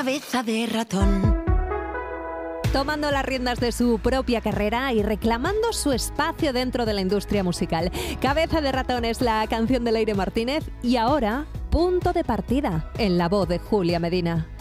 Cabeza de ratón. Tomando las riendas de su propia carrera y reclamando su espacio dentro de la industria musical. Cabeza de ratón es la canción de Leire Martínez y ahora, punto de partida, en la voz de Julia Medina.